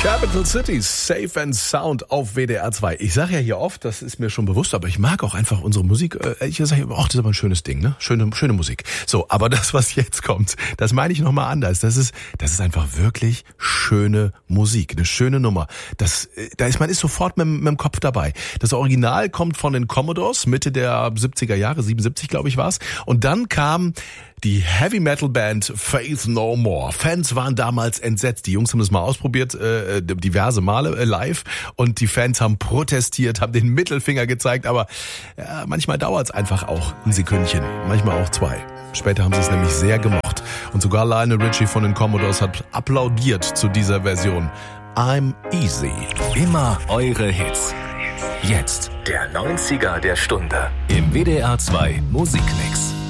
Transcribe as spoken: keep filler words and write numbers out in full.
Capital Cities, Safe and Sound auf W D R zwei. Ich sage ja hier oft, das ist mir schon bewusst, aber ich mag auch einfach unsere Musik. Ich sage, ach, das ist aber ein schönes Ding, ne? Schöne, schöne Musik. So, aber das, was jetzt kommt, das meine ich nochmal anders. Das ist, das ist einfach wirklich schöne Musik, eine schöne Nummer. Das, da ist man ist sofort mit, mit dem Kopf dabei. Das Original kommt von den Commodores, Mitte der siebziger Jahre, siebenundsiebzig glaube ich war's. Und dann kam die Heavy Metal Band Faith No More. Fans waren damals entsetzt. Die Jungs haben das mal ausprobiert, äh, diverse Male äh, live. Und die Fans haben protestiert, haben den Mittelfinger gezeigt. Aber ja, manchmal dauert's einfach auch ein Sekündchen. Manchmal auch zwei. Später haben sie es nämlich sehr gemocht. Und sogar Lionel Richie von den Commodores hat applaudiert zu dieser Version. I'm Easy. Immer eure Hits. Jetzt der neunziger der Stunde im W D R zwei Musikmix.